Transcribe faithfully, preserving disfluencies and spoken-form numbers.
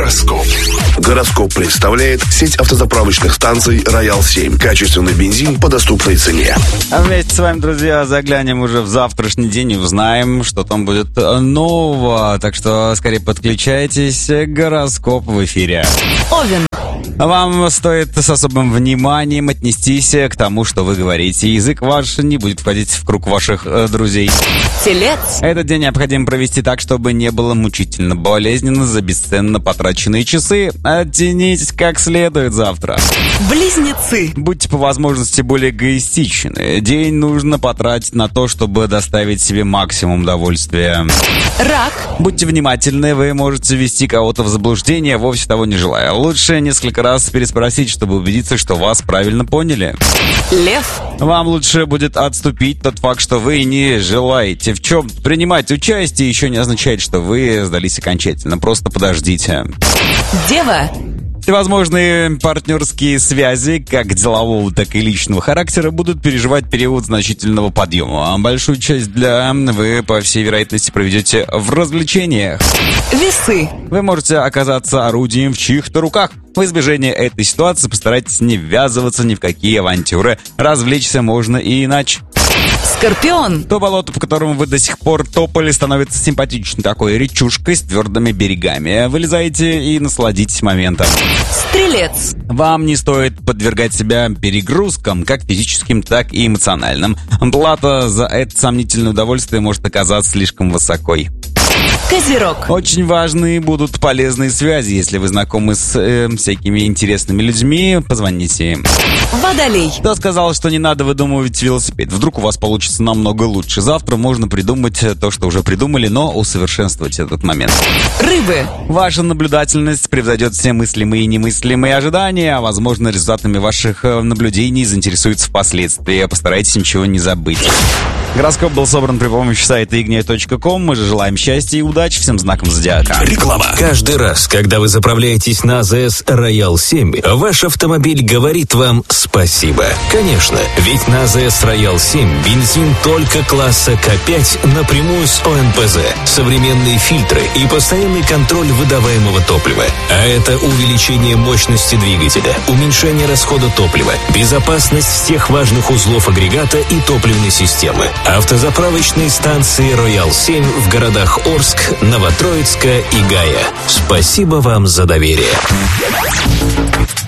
Гороскоп. Гороскоп представляет сеть автозаправочных станций «Роял семь». Качественный бензин по доступной цене. А вместе с вами, друзья, заглянем уже в завтрашний день и узнаем, что там будет нового. Так что скорее подключайтесь. Гороскоп в эфире. Овен. Вам стоит с особым вниманием отнестись к тому, что вы говорите. Язык ваш не будет входить в круг ваших э, друзей. Телец. Этот день необходимо провести так, чтобы не было мучительно болезненно за бесценно потраченные часы. Оттянитесь как следует завтра. Близнецы. Будьте по возможности более эгоистичны. День нужно потратить на то, чтобы доставить себе максимум удовольствия. Рак. Будьте внимательны, вы можете ввести кого-то в заблуждение, вовсе того не желая. Лучше несколько раз переспросить, чтобы убедиться, что вас правильно поняли. Лев. Вам лучше будет отступить. Тот факт, что вы не желаете в чем принимать участие, еще не означает, что вы сдались окончательно. Просто подождите. Дева. Всевозможные партнерские связи, как делового, так и личного характера, будут переживать период значительного подъема. Большую часть для вы, по всей вероятности, проведете в развлечениях. Весы. Вы можете оказаться орудием в чьих-то руках. В избежание этой ситуации постарайтесь не ввязываться ни в какие авантюры. Развлечься можно и иначе. Скорпион. То болото, по которому вы до сих пор топали, становится симпатичной такой речушкой с твердыми берегами. Вылезайте и насладитесь моментом. Стрелец. Вам не стоит подвергать себя перегрузкам, как физическим, так и эмоциональным. Плата за это сомнительное удовольствие может оказаться слишком высокой. Козерог. Очень важны будут полезные связи. Если вы знакомы с э, всякими интересными людьми, позвоните им. Водолей. Кто сказал, что не надо выдумывать велосипед? Вдруг у вас получится намного лучше. Завтра можно придумать то, что уже придумали, но усовершенствовать этот момент. Рыбы. Ваша наблюдательность превзойдет все мыслимые и немыслимые ожидания, а, возможно, результатами ваших наблюдений заинтересуются впоследствии. Постарайтесь ничего не забыть. Гороскоп был собран при помощи сайта игния точка ком. Мы же желаем счастья и удачи всем знакам зодиака. Реклама. Каждый раз, когда вы заправляетесь на АЗС Роял семь, ваш автомобиль говорит вам спасибо. Конечно, ведь на АЗС Роял семь бензин только класса К пять напрямую с ОНПЗ, современные фильтры и постоянный контроль выдаваемого топлива. А это увеличение мощности двигателя, уменьшение расхода топлива, безопасность всех важных узлов агрегата и топливной системы. Автозаправочные станции Роял семь в городах Орск, Новотроицка и Гая. Спасибо вам за доверие.